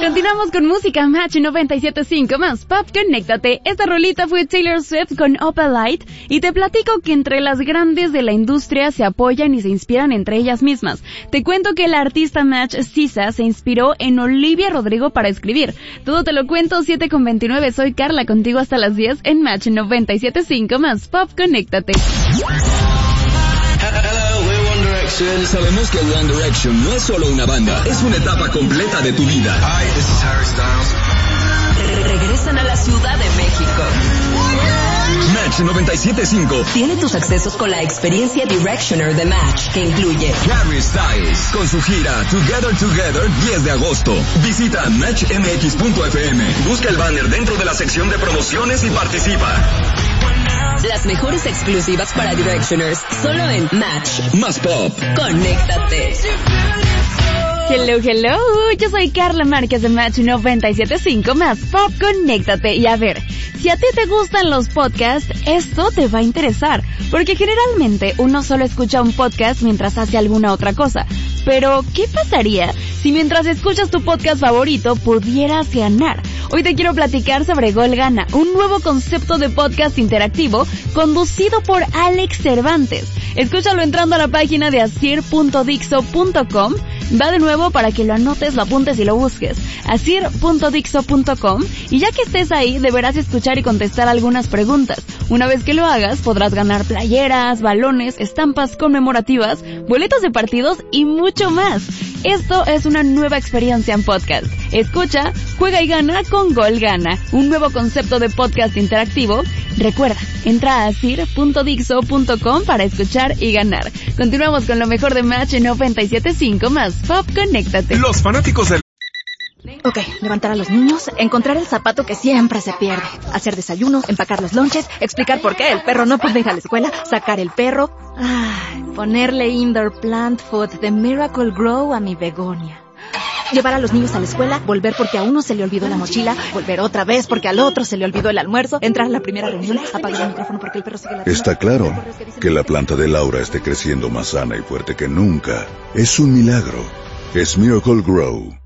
Continuamos con música Match 97.5 más Pop, conéctate. Esta rolita fue Taylor Swift con Opalite y te platico que entre las grandes de la industria se apoyan y se inspiran entre ellas mismas. Te cuento que la artista Match Sisa se inspiró en Olivia Rodrigo para escribir. Todo te lo cuento, 7:29. Soy Carla, contigo hasta las 10 en Match 97.5 más Pop, conéctate. Sabemos que One Direction no es solo una banda, es una etapa completa de tu vida. Hi, this is Harry Styles. Regresan a la Ciudad de México. Match 97.5 tiene tus accesos con la experiencia Directioner de Match, que incluye Harry Styles con su gira Together 10 de agosto. Visita matchmx.fm, busca el banner dentro de la sección de promociones y participa. Las mejores exclusivas para Directioners, solo en Match. Más Pop. Conéctate. Hello, yo soy Carla Márquez de Match 97.5 más Pop, conéctate. Y a ver, si a ti te gustan los podcasts, esto te va a interesar, porque generalmente uno solo escucha un podcast mientras hace alguna otra cosa. Pero, ¿qué pasaría si mientras escuchas tu podcast favorito pudieras ganar? Hoy te quiero platicar sobre Gol Gana, un nuevo concepto de podcast interactivo conducido por Alex Cervantes. Escúchalo entrando a la página de asir.dixo.com. Va de nuevo para que lo anotes, lo apuntes y lo busques. asir.dixo.com, y ya que estés ahí deberás escuchar y contestar algunas preguntas. Una vez que lo hagas podrás ganar playeras, balones, estampas conmemorativas, boletos de partidos y mucho más. Esto es una nueva experiencia en podcast. Escucha, juega y gana con Gol Gana, un nuevo concepto de podcast interactivo. Recuerda, entra a asir.dixo.com para escuchar y ganar. Continuamos con lo mejor de Match 97.5 más Pop, conéctate. Los fanáticos del... Ok, levantar a los niños, encontrar el zapato que siempre se pierde, hacer desayuno, empacar los lonches, explicar por qué el perro no puede ir a la escuela, sacar el perro, ponerle indoor plant food de Miracle Grow a mi begonia. Llevar a los niños a la escuela, volver porque a uno se le olvidó la mochila, volver otra vez porque al otro se le olvidó el almuerzo, entrar a la primera reunión, apagar el micrófono porque el perro sigue la... Está claro que la planta de Laura esté creciendo más sana y fuerte que nunca. Es un milagro. Es Miracle Grow.